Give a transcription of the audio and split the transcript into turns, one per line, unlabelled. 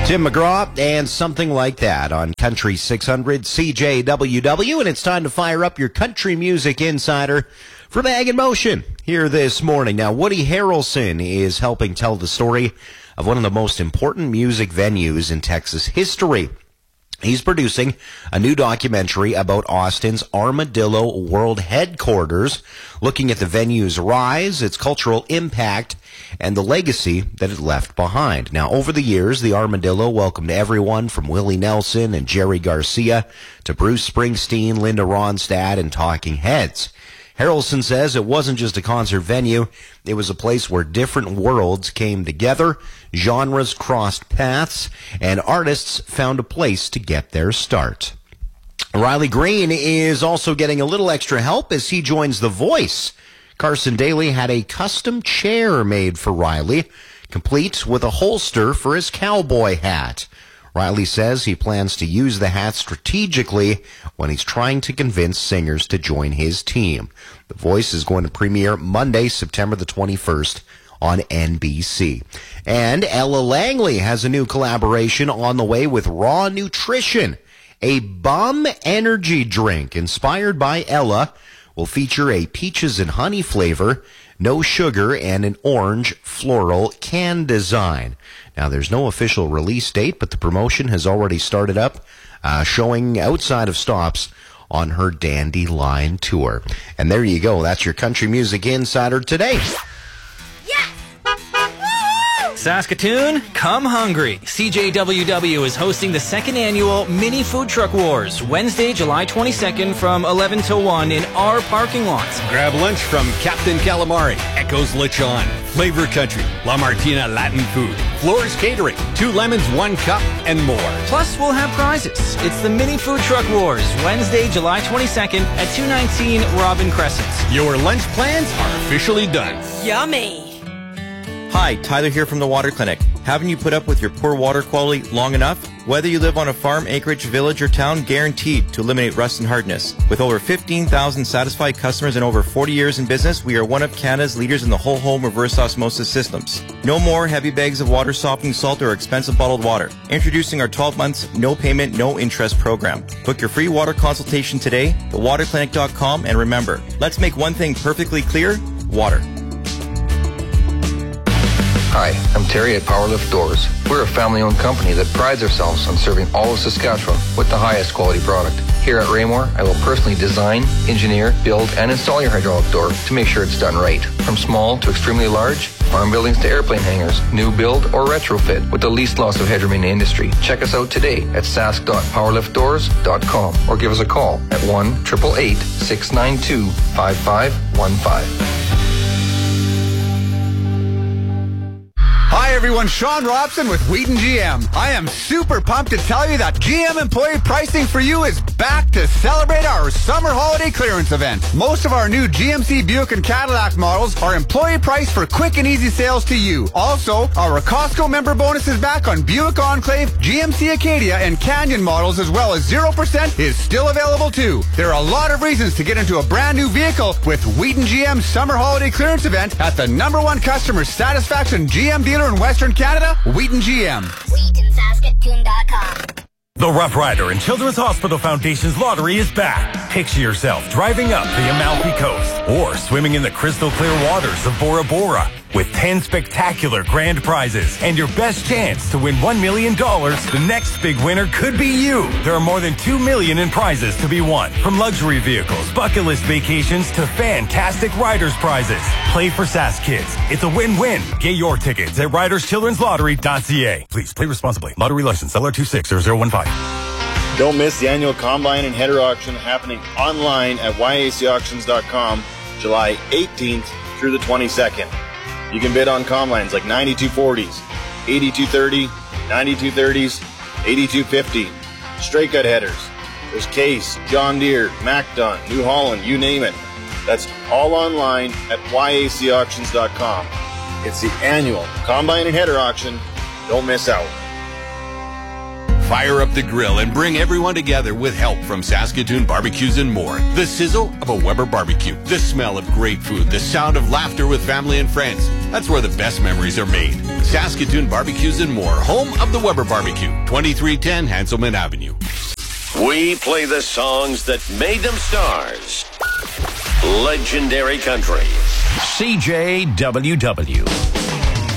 Tim McGraw and Something Like That on Country 600 CJWW, and it's time to fire up your country music insider from Ag in Motion here this morning. Now, Woody Harrelson is helping tell the story of one of the most important music venues in Texas history. He's producing a new documentary about Austin's Armadillo World Headquarters, looking at the venue's rise, its cultural impact, and the legacy that it left behind. Now, over the years, the Armadillo welcomed everyone from Willie Nelson and Jerry Garcia to Bruce Springsteen, Linda Ronstadt, and Talking Heads. Harrelson says it wasn't just a concert venue, it was a place where different worlds came together, genres crossed paths, and artists found a place to get their start. Riley Green is also getting a little extra help as he joins The Voice. Carson Daly had a custom chair made for Riley, complete with a holster for his cowboy hat. Riley says he plans to use the hat strategically when he's trying to convince singers to join his team. The Voice is going to premiere Monday, September the 21st on NBC. And Ella Langley has a new collaboration on the way with Raw Nutrition. A Bum energy drink inspired by Ella will feature a peaches and honey flavor, no sugar, and an orange floral can design. Now, there's no official release date, but the promotion has already started up, showing outside of stops on her Dandelion tour. And there you go. That's your Country Music Insider today.
Saskatoon, come hungry. CJWW is hosting the second annual Mini Food Truck Wars, Wednesday, July 22nd from 11 till 1 in our parking lot.
Grab lunch from Captain Calamari, Echoes Lechon, Flavor Country, La Martina Latin Food, Floors Catering, 2 lemons, 1 cup, and more.
Plus, we'll have prizes. It's the Mini Food Truck Wars, Wednesday, July 22nd at 219 Robin Crescent.
Your lunch plans are officially done.
Yummy!
Hi, Tyler here from the Water Clinic. Haven't you put up with your poor water quality long enough? Whether you live on a farm, acreage, village, or town, guaranteed to eliminate rust and hardness. With over 15,000 satisfied customers and over 40 years in business, we are one of Canada's leaders in the whole home reverse osmosis systems. No more heavy bags of water softening salt or expensive bottled water. Introducing our 12 months, no payment, no interest program. Book your free water consultation today, thewaterclinic.com, and remember, let's make one thing perfectly clear, water.
Hi, I'm Terry at Powerlift Doors. We're a family-owned company that prides ourselves on serving all of Saskatchewan with the highest quality product. Here at Raymore, I will personally design, engineer, build, and install your hydraulic door to make sure it's done right. From small to extremely large, farm buildings to airplane hangars, new build or retrofit with the least loss of headroom in the industry. Check us out today at sask.powerliftdoors.com or give us a call at 1-888-692-5515.
Hi everyone, Sean Robson with Wheaton GM. I am super pumped to tell you that GM employee pricing for you is back to celebrate our summer holiday clearance event. Most of our new GMC Buick and Cadillac models are employee priced for quick and easy sales to you. Also, our Costco member bonus is back on Buick Enclave, GMC Acadia, and Canyon models, as well as 0% is still available too. There are a lot of reasons to get into a brand new vehicle with Wheaton GM's summer holiday clearance event at the #1 customer satisfaction GM dealer in Western Canada, Wheaton GM.
WheatonSaskatoon.com.
The Rough Rider and Children's Hospital Foundation's lottery is back. Picture yourself driving up the Amalfi Coast or swimming in the crystal clear waters of Bora Bora with 10 spectacular grand prizes and your best chance to win $1 million. The next big winner could be you. There are more than $2 million in prizes to be won, from luxury vehicles, bucket list vacations to fantastic riders prizes. Play for Sask Kids. It's a win-win. Get your tickets at riderschildrenslottery.ca. Please play responsibly. Lottery license LR260015.
Don't miss the annual Combine and Header Auction happening online at yacauctions.com July 18th through the 22nd. You can bid on combines like 9240s, 8230, 9230s, 8250, straight cut headers. There's Case, John Deere, MacDon, New Holland, you name it. That's all online at yacauctions.com. It's the annual Combine and Header Auction. Don't miss out.
Fire up the grill and bring everyone together with help from Saskatoon Barbecues and More. The sizzle of a Weber barbecue, the smell of great food, the sound of laughter with family and friends. That's where the best memories are made. Saskatoon Barbecues and More, home of the Weber Barbecue, 2310 Hanselman Avenue.
We play the songs that made them stars. Legendary Country.
CJWW.